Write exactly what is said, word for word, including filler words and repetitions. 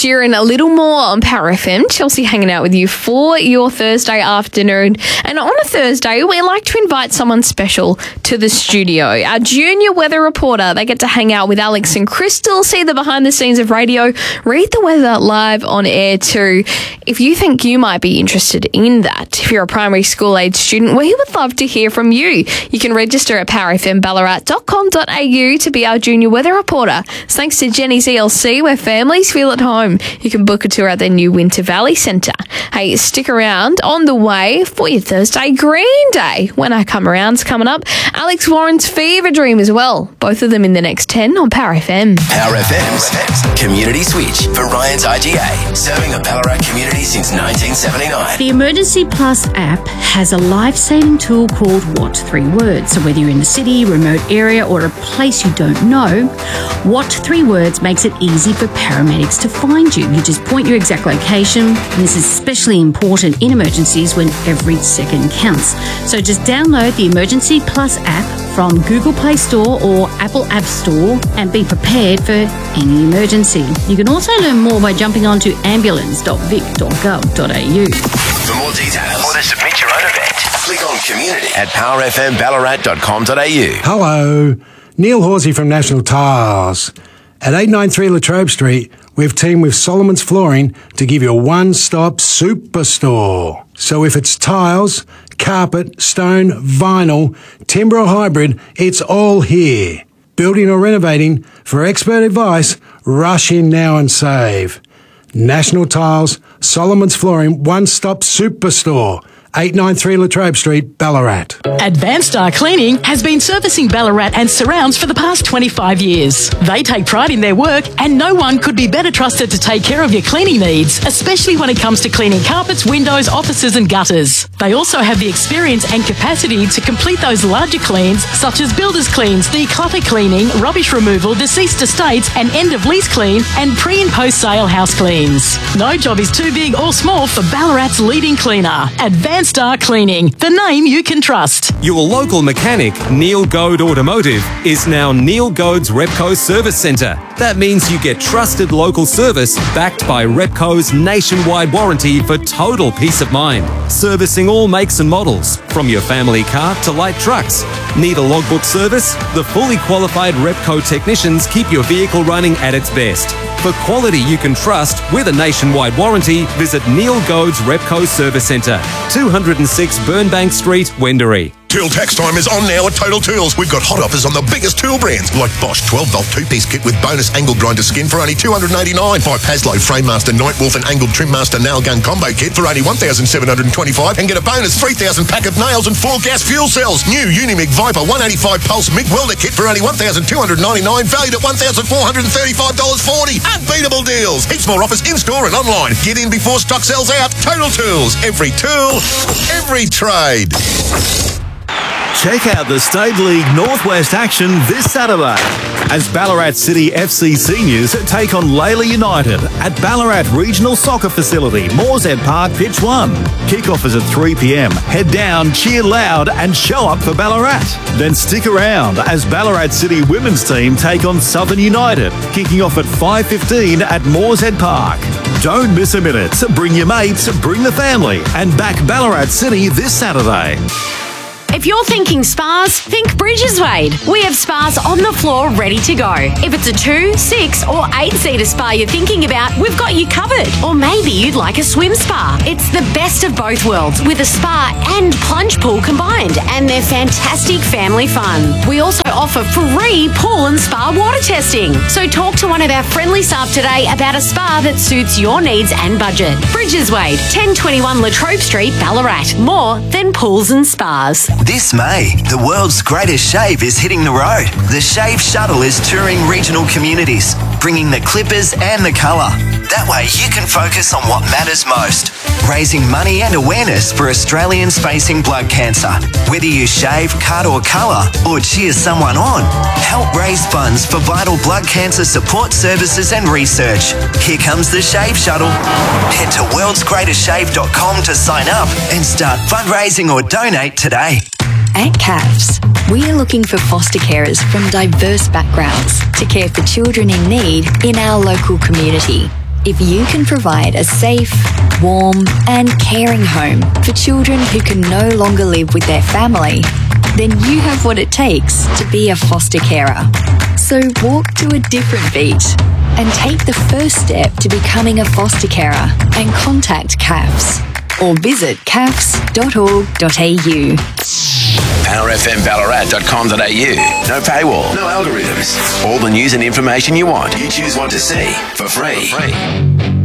Sheeran, a little more on Power F M. Chelsea hanging out with you for your Thursday afternoon. And on a Thursday, we like to invite someone special to the studio. Our junior weather reporter. They get to hang out with Alex and Crystal, see the behind the scenes of radio, read the weather live on air too. If you think you might be interested in that, if you're a primary school age student, we would love to hear from you. You can register at power f m ballarat dot com dot a u to be our junior weather reporter. Thanks to Jenny's E L C, where families feel at home. You can book a tour at their new Winter Valley Centre. Hey, stick around. On the way for your Thursday, Green Day. When I Come Around's coming up. Alex Warren's Fever Dream as well. Both of them in the next ten on Power F M. Power F M's Community Switch for Ryan's I G A. Serving the Ballarat community since nineteen seventy-nine. The Emergency Plus app has a life-saving tool called What Three Words. So whether you're in the city, remote area, or a place you don't know, What Three Words makes it easy for paramedics to find you. You just point your exact location, and this is especially important in emergencies when every second counts. So just download the Emergency Plus app from Google Play Store or Apple App Store and be prepared for any emergency. You can also learn more by jumping onto ambulance dot vic dot gov dot a u. For more details or to submit your own event, click on community at power f m ballarat dot com dot a u. Hello, Neil Horsey from National Tiles. At eight ninety-three Latrobe Street, we've teamed with Solomon's Flooring to give you a one-stop superstore. So if it's tiles, carpet, stone, vinyl, timber or hybrid, it's all here. Building or renovating, for expert advice, rush in now and save. National Tiles, Solomon's Flooring, one-stop superstore. eight ninety-three Latrobe Street, Ballarat. Advanced Star Cleaning has been servicing Ballarat and surrounds for the past twenty-five years. They take pride in their work, and no one could be better trusted to take care of your cleaning needs, especially when it comes to cleaning carpets, windows, offices and gutters. They also have the experience and capacity to complete those larger cleans, such as builder's cleans, declutter cleaning, rubbish removal, deceased estates and end-of-lease clean, and pre- and post-sale house cleans. No job is too big or small for Ballarat's leading cleaner. Advanced Star Cleaning, the name you can trust. Your local mechanic, Neil Goad Automotive, is now Neil Goad's Repco Service Centre. That means you get trusted local service backed by Repco's nationwide warranty for total peace of mind. Servicing all makes and models, from your family car to light trucks. Need a logbook service? The fully qualified Repco technicians keep your vehicle running at its best. For quality you can trust with a nationwide warranty, visit Neil Goad's Repco Service Centre, two oh six Burnbank Street, Wendouree. Tool tax time is on now at Total Tools. We've got hot offers on the biggest tool brands like Bosch twelve volt two-piece kit with bonus angle grinder skin for only two hundred eighty-nine dollars. Buy Paslow Framemaster Nightwolf and angled Trimmaster nail gun combo kit for only one thousand seven hundred twenty-five dollars and get a bonus three thousand pack of nails and four gas fuel cells. New Unimig Viper one eighty-five pulse MIG welder kit for only one thousand two hundred ninety-nine dollars, valued at one thousand four hundred thirty-five dollars forty. Unbeatable deals. Heaps more offers in-store and online. Get in before stock sells out. Total Tools. Every tool, every trade. Check out the State League Northwest action this Saturday as Ballarat City F C seniors take on Layla United at Ballarat Regional Soccer Facility, Moorehead Park, Pitch one. Kickoff is at three p m. Head down, cheer loud and show up for Ballarat. Then stick around as Ballarat City women's team take on Southern United, kicking off at five fifteen at Moorehead Park. Don't miss a minute. Bring your mates, bring the family and back Ballarat City this Saturday. If you're thinking spas, think Bridges Wade. We have spas on the floor ready to go. If it's a two, six or eight seater spa you're thinking about, we've got you covered. Or maybe you'd like a swim spa. It's the best of both worlds with a spa and plunge pool combined, and they're fantastic family fun. We also offer free pool and spa water testing. So talk to one of our friendly staff today about a spa that suits your needs and budget. Bridges Wade, ten twenty-one Latrobe Street, Ballarat. More than pools and spas. This May, the world's greatest shave is hitting the road. The Shave Shuttle is touring regional communities, bringing the clippers and the colour. That way you can focus on what matters most. Raising money and awareness for Australians facing blood cancer. Whether you shave, cut or colour, or cheer someone on, help raise funds for vital blood cancer support services and research. Here comes the Shave Shuttle. Head to worlds greatest shave dot com to sign up and start fundraising or donate today. At C A F S, we are looking for foster carers from diverse backgrounds to care for children in need in our local community. If you can provide a safe, warm, and caring home for children who can no longer live with their family, then you have what it takes to be a foster carer. So walk to a different beat and take the first step to becoming a foster carer and contact C A F S or visit c a f s dot org dot a u. power f m ballarat dot com dot a u. No paywall, no algorithms. All the news and information you want. You choose what to see for free. For free.